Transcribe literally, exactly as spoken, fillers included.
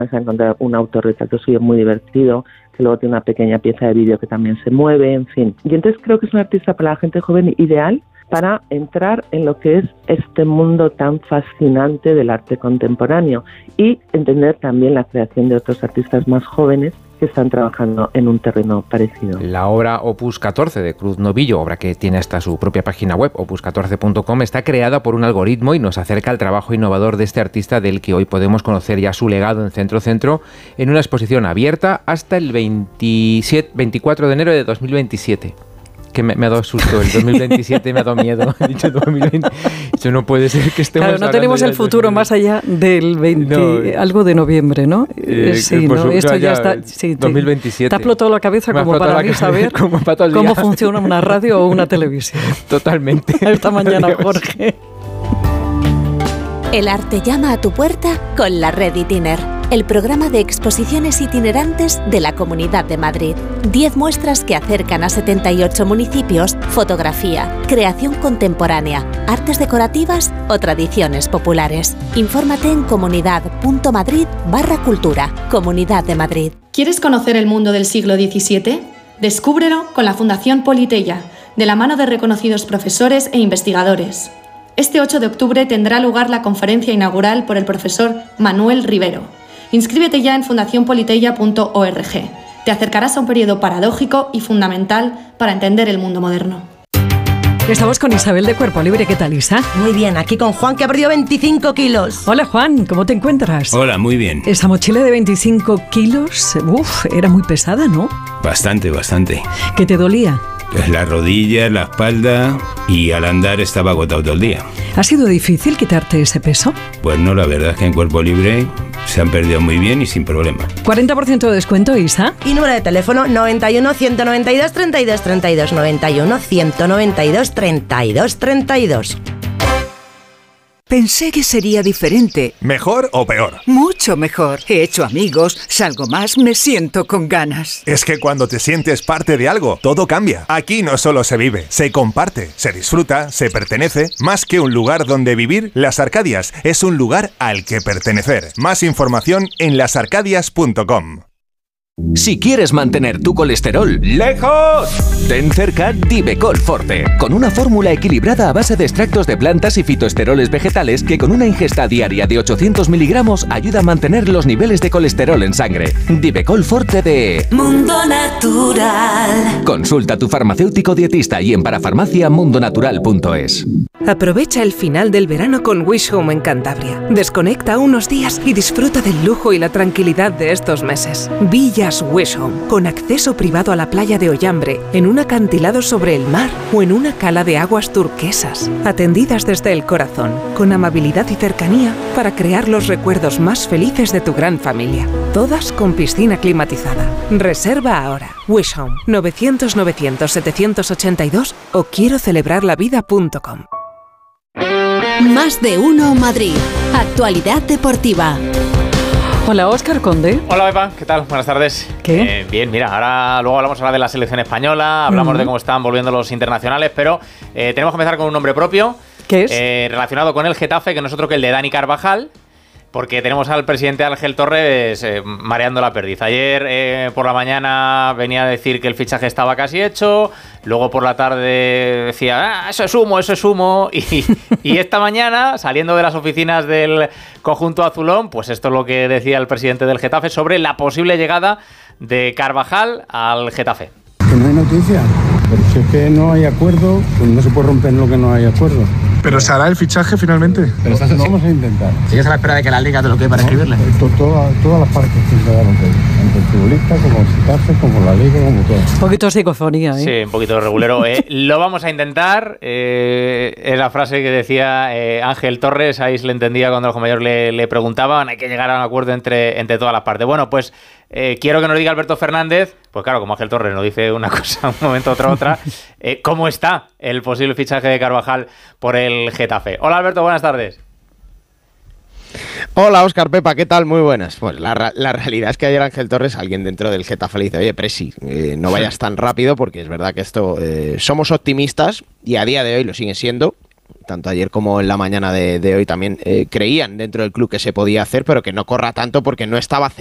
vas a encontrar un autorretrato suyo muy divertido, que luego tiene una pequeña pieza de vídeo que también se mueve, en fin. Y entonces creo que es un artista para la gente joven ideal para entrar en lo que es este mundo tan fascinante del arte contemporáneo y entender también la creación de otros artistas más jóvenes que están trabajando en un terreno parecido. La obra Opus catorce de Cruz Novillo, obra que tiene hasta su propia página web, opus catorce punto com, está creada por un algoritmo y nos acerca al trabajo innovador de este artista del que hoy podemos conocer ya su legado en Centro Centro en una exposición abierta hasta el veintisiete, veinticuatro de enero de dos mil veintisiete. Que me, me ha dado susto, el dos mil veintisiete me ha dado miedo. He dicho dos mil veinte. Eso no puede ser que estemos. Claro, no tenemos el futuro dos mil veinte. Más allá del veinte, no, algo de noviembre, ¿no? Eh, sí, pues, ¿no? Esto ya está. Sí, dos mil veintisiete. Te ha explotado la cabeza como para mí saber como para cómo funciona una radio o una televisión. Totalmente. Esta mañana, Jorge. El arte llama a tu puerta con la Red Itiner, el programa de exposiciones itinerantes de la Comunidad de Madrid. Diez muestras que acercan a setenta y ocho municipios, fotografía, creación contemporánea, artes decorativas o tradiciones populares. Infórmate en comunidad.madrid barra cultura. Comunidad de Madrid. ¿Quieres conocer el mundo del siglo diecisiete? Descúbrelo con la Fundación Politeia, de la mano de reconocidos profesores e investigadores. Este ocho de octubre tendrá lugar la conferencia inaugural por el profesor Manuel Rivero. Inscríbete ya en fundación politeia punto org. Te acercarás a un periodo paradójico y fundamental para entender el mundo moderno. Estamos con Isabel de Cuerpo Libre. ¿Qué tal, Isa? Muy bien, aquí con Juan, que ha perdido veinticinco kilos. Hola, Juan, ¿cómo te encuentras? Hola, muy bien. Esa mochila de veinticinco kilos, uff, era muy pesada, ¿no? Bastante, bastante. ¿Qué te dolía? La rodilla, la espalda, y al andar estaba agotado todo el día. ¿Ha sido difícil quitarte ese peso? Pues no, la verdad es que en Cuerpo Libre se han perdido muy bien y sin problema. cuarenta por ciento de descuento, Isa. Y número de teléfono noventa y uno, ciento noventa y dos, treinta y dos, treinta y dos, noventa y uno, ciento noventa y dos, treinta y dos, treinta y dos. Pensé que sería diferente. ¿Mejor o peor? Mucho mejor. He hecho amigos, salgo más, me siento con ganas. Es que cuando te sientes parte de algo, todo cambia. Aquí no solo se vive, se comparte, se disfruta, se pertenece. Más que un lugar donde vivir, Las Arcadias es un lugar al que pertenecer. Más información en las arcadias punto com. Si quieres mantener tu colesterol lejos, ten cerca Divecol Forte, con una fórmula equilibrada a base de extractos de plantas y fitoesteroles vegetales que con una ingesta diaria de ochocientos miligramos ayuda a mantener los niveles de colesterol en sangre. Divecol Forte de Mundo Natural. Consulta a tu farmacéutico dietista y en parafarmacia mundo natural punto es. Aprovecha el final del verano con Wish Home en Cantabria. Desconecta unos días y disfruta del lujo y la tranquilidad de estos meses. Villas Wish Home, con acceso privado a la playa de Ollambre, en un acantilado sobre el mar o en una cala de aguas turquesas. Atendidas desde el corazón, con amabilidad y cercanía para crear los recuerdos más felices de tu gran familia. Todas con piscina climatizada. Reserva ahora. Wish Home, novecientos, novecientos, setecientos ochenta y dos o quiero celebrar la vida punto com. Más de uno Madrid. Actualidad deportiva. Hola, Óscar Conde. Hola, Pepa, ¿qué tal? Buenas tardes. ¿Qué? Eh, bien, mira, ahora luego hablamos ahora de la selección española, hablamos uh-huh. de cómo están volviendo los internacionales, pero eh, tenemos que empezar con un nombre propio. ¿Qué es? Eh, relacionado con el Getafe, que no es otro que el de Dani Carvajal, porque tenemos al presidente Ángel Torres eh, mareando la perdiz. Ayer eh, por la mañana venía a decir que el fichaje estaba casi hecho, luego por la tarde decía, ah, eso es humo, eso es humo, y, y esta mañana, saliendo de las oficinas del conjunto azulón, pues esto es lo que decía el presidente del Getafe sobre la posible llegada de Carvajal al Getafe. Que no hay noticia, pero si es que no hay acuerdo, pues no se puede romper lo que no hay acuerdo. ¿Pero se hará el fichaje finalmente? Pero estás, lo vamos a intentar. ¿Sigues a la espera de que la Liga te lo quede para no, escribirle? To, toda, todas las partes que se dan, tanto el futbolista como el Getafe, como la Liga, como todo. Un poquito de psicofonía, ¿eh? Sí, un poquito de regulero. eh, lo vamos a intentar. Eh, es la frase que decía eh, Ángel Torres, ahí se le entendía cuando el Ojo Mayor le, le preguntaban. Hay que llegar a un acuerdo entre, entre todas las partes. Bueno, pues eh, quiero que nos diga Alberto Fernández, pues claro, como Ángel Torres nos dice una cosa, un momento, otra, otra, eh, ¿cómo está el posible fichaje de Carvajal por el Getafe? Hola Alberto, buenas tardes. Hola Óscar, Pepa, ¿qué tal? Muy buenas. Pues la, la realidad es que ayer Ángel Torres, alguien dentro del Getafe le dice, oye Presi, eh, no vayas tan rápido porque es verdad que esto, eh, somos optimistas y a día de hoy lo siguen siendo, tanto ayer como en la mañana de, de hoy también, eh, creían dentro del club que se podía hacer, pero que no corra tanto porque no estaba